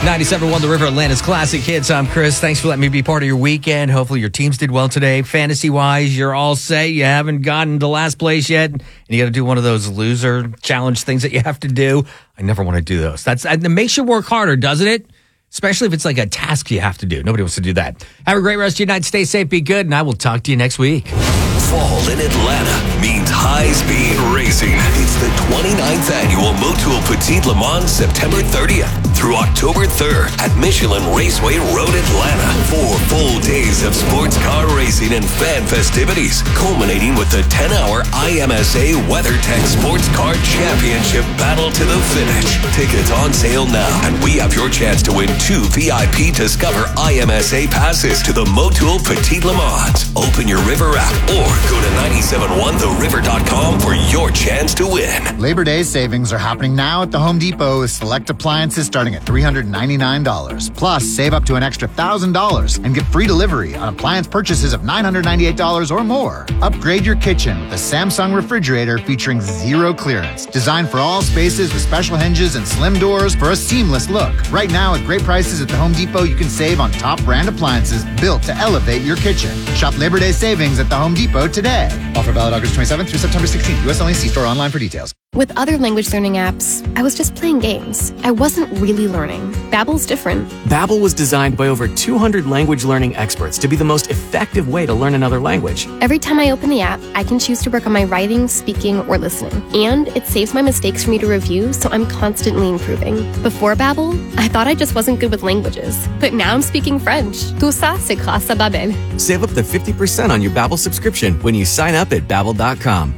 97.1 The River, Atlanta's classic hits. I'm Chris. Thanks for letting me be part of your weekend. Hopefully your teams did well today. Fantasy-wise, you're all set. You haven't gotten to last place yet. And you got to do one of those loser challenge things that you have to do. I never want to do those. It makes you work harder, doesn't it? Especially if it's like a task you have to do. Nobody wants to do that. Have a great rest of your night. Stay safe, be good, and I will talk to you next week. Fall in Atlanta means high-speed racing. It's the 29th annual Motul Petit Le Mans, September 30th through October 3rd at Michelin Raceway Road, Atlanta. 4 full days of sports car racing and fan festivities, culminating with the 10-hour IMSA WeatherTech Sports Car Championship battle to the finish. Tickets on sale now, and we have your chance to win 2 VIP Discover IMSA passes to the Motul Petit Le Mans. Open your River app or go to 971theriver.com for your chance to win. Labor Day savings are happening now at the Home Depot with select appliances starting at $399. Plus, save up to an extra $1,000 and get free delivery on appliance purchases of $998 or more. Upgrade your kitchen with a Samsung refrigerator featuring zero clearance. Designed for all spaces with special hinges and slim doors for a seamless look. Right now, at great prices at the Home Depot, you can save on top brand appliances built to elevate your kitchen. Shop Labor Day savings at the Home Depot today. Offer valid August 27th through September 16th. U.S. only. See store online for details. With other language learning apps, I was just playing games. I wasn't really learning. Babbel's different. Babbel was designed by over 200 language learning experts to be the most effective way to learn another language. Every time I open the app, I can choose to work on my writing, speaking, or listening. And it saves my mistakes for me to review, so I'm constantly improving. Before Babbel, I thought I just wasn't good with languages. But now I'm speaking French. Tout ça, c'est grâce à Babbel. Save up to 50% on your Babbel subscription when you sign up at Babbel.com.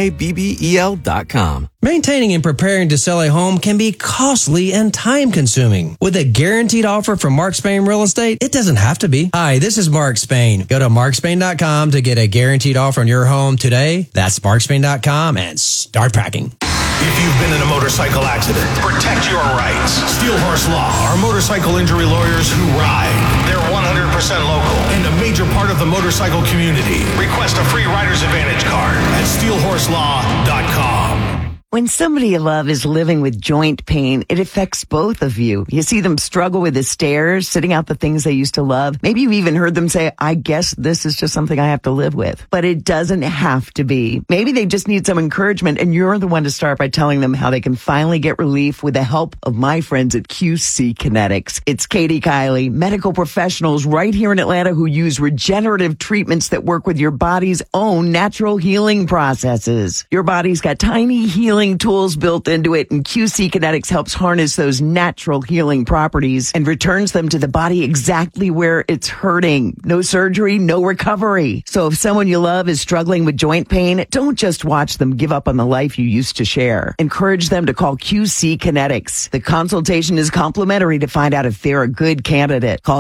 Babbel.com. Maintaining and preparing to sell a home can be costly and time-consuming. With a guaranteed offer from Mark Spain Real Estate, it doesn't have to be. Hi, this is Mark Spain. Go to markspain.com to get a guaranteed offer on your home today. That's markspain.com and start packing. If you've been in a motorcycle accident, protect your rights. Steel Horse Law are motorcycle injury lawyers who ride. They're 100% local and a major part of the motorcycle community. Request a free Rider's Advantage card at steelhorselaww.com. When somebody you love is living with joint pain, it affects both of you. You see them struggle with the stairs, sitting out the things they used to love. Maybe you've even heard them say, I guess this is just something I have to live with. But it doesn't have to be. Maybe they just need some encouragement, and you're the one to start by telling them how they can finally get relief with the help of my friends at QC Kinetics. It's Katie Kiley, medical professionals right here in Atlanta who use regenerative treatments that work with your body's own natural healing processes. Your body's got tiny healing tools built into it, and QC Kinetics helps harness those natural healing properties and returns them to the body exactly where it's hurting. No surgery, no recovery. So if someone you love is struggling with joint pain, don't just watch them give up on the life you used to share. Encourage them to call QC Kinetics. The consultation is complimentary to find out if they're a good candidate. Call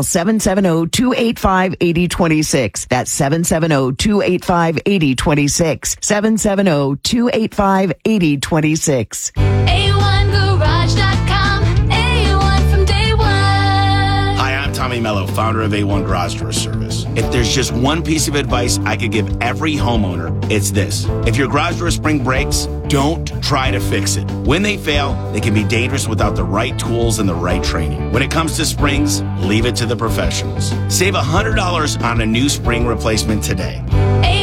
770-285-8026. That's 770-285-8026. 770-285-8026. A1Garage.com. A1 from day one. Hi, I'm Tommy Mello, founder of A1 Garage Door Service. If there's just one piece of advice I could give every homeowner, it's this. If your garage door spring breaks, don't try to fix it. When they fail, they can be dangerous without the right tools and the right training. When it comes to springs, leave it to the professionals. Save $100 on a new spring replacement today.